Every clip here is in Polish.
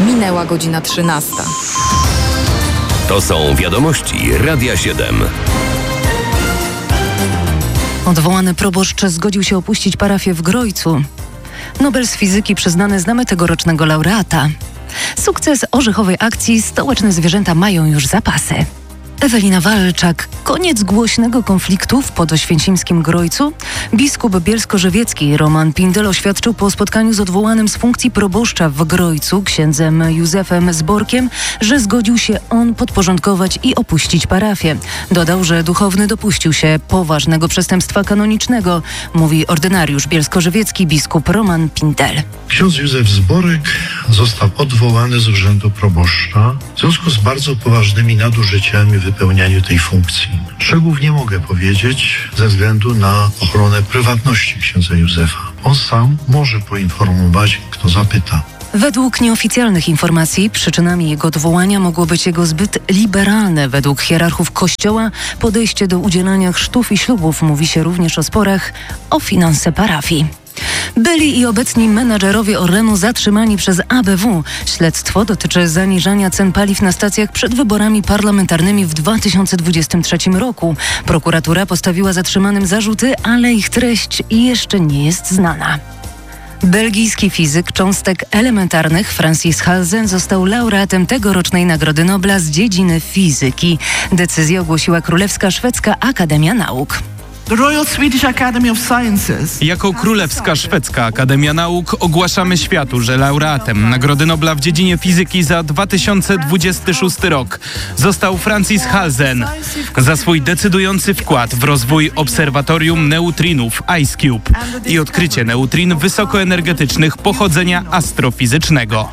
Minęła godzina 13. To są wiadomości Radia 7. Odwołany proboszcz zgodził się opuścić parafię w Grojcu. Nobel z fizyki przyznany znamy tegorocznego laureata. Sukces orzechowej akcji stołeczne zwierzęta mają już zapasy. Ewelina Walczak. Koniec głośnego konfliktu w podoświęcimskim Grojcu. Biskup bielsko-żywiecki Roman Pindel oświadczył po spotkaniu z odwołanym z funkcji proboszcza w Grojcu księdzem Józefem Zborkiem, że zgodził się on podporządkować i opuścić parafię. Dodał, że duchowny dopuścił się poważnego przestępstwa kanonicznego, mówi ordynariusz bielsko-żywiecki biskup Roman Pindel. Ksiądz Józef Zborek został odwołany z urzędu proboszcza w związku z bardzo poważnymi nadużyciami w wypełnianiu tej funkcji. Szczegółów nie mogę powiedzieć ze względu na ochronę prywatności księdza Józefa. On sam może poinformować, kto zapyta. Według nieoficjalnych informacji przyczynami jego odwołania mogło być jego zbyt liberalne, według hierarchów Kościoła, podejście do udzielania chrztów i ślubów. Mówi się również o sporach o finanse parafii. Byli i obecni menadżerowie Orlenu zatrzymani przez ABW. Śledztwo dotyczy zaniżania cen paliw na stacjach przed wyborami parlamentarnymi w 2023 roku. Prokuratura postawiła zatrzymanym zarzuty, ale ich treść jeszcze nie jest znana. Belgijski fizyk cząstek elementarnych Francis Halzen został laureatem tegorocznej Nagrody Nobla z dziedziny fizyki. Decyzję ogłosiła Królewska Szwedzka Akademia Nauk. Jako Królewska Szwedzka Akademia Nauk ogłaszamy światu, że laureatem Nagrody Nobla w dziedzinie fizyki za 2026 rok został Francis Halzen za swój decydujący wkład w rozwój obserwatorium neutrinów IceCube i odkrycie neutrin wysokoenergetycznych pochodzenia astrofizycznego.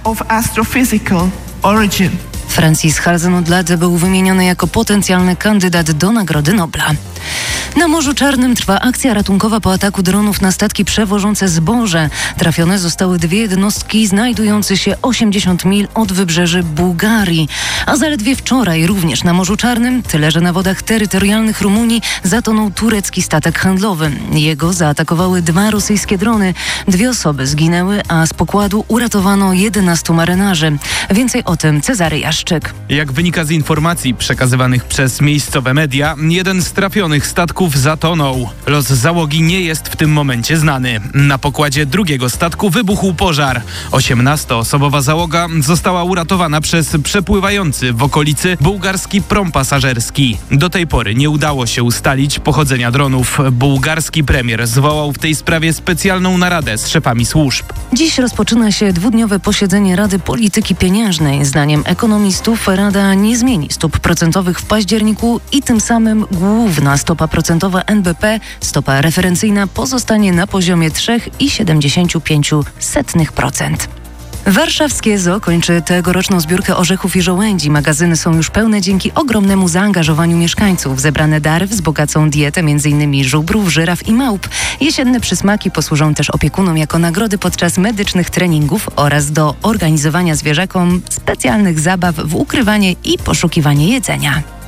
Francis Halzen od lat był wymieniony jako potencjalny kandydat do Nagrody Nobla. Na Morzu Czarnym trwa akcja ratunkowa po ataku dronów na statki przewożące zboże. Trafione zostały 2 jednostki znajdujące się 80 mil od wybrzeży Bułgarii. A zaledwie wczoraj również na Morzu Czarnym, tyle że na wodach terytorialnych Rumunii, zatonął turecki statek handlowy. Jego zaatakowały 2 rosyjskie drony. 2 osoby zginęły, a z pokładu uratowano 11 marynarzy. Więcej o tym Cezary Jaszczyk. Jak wynika z informacji przekazywanych przez miejscowe media, jeden z trafionych statków zatonął. Los załogi nie jest w tym momencie znany. Na pokładzie drugiego statku wybuchł pożar. 18-osobowa załoga została uratowana przez przepływający w okolicy bułgarski prom pasażerski. Do tej pory nie udało się ustalić pochodzenia dronów. Bułgarski premier zwołał w tej sprawie specjalną naradę z szefami służb. Dziś rozpoczyna się 2-dniowe posiedzenie Rady Polityki Pieniężnej. Zdaniem ekonomistów Rada nie zmieni stóp procentowych w październiku i tym samym główna stopa procentowa NBP, stopa referencyjna, pozostanie na poziomie 3,75%. Warszawskie Zoo kończy tegoroczną zbiórkę orzechów i żołędzi. Magazyny są już pełne dzięki ogromnemu zaangażowaniu mieszkańców. Zebrane dary wzbogacą dietę m.in. żubrów, żyraf i małp. Jesienne przysmaki posłużą też opiekunom jako nagrody podczas medycznych treningów oraz do organizowania zwierzakom specjalnych zabaw w ukrywanie i poszukiwanie jedzenia.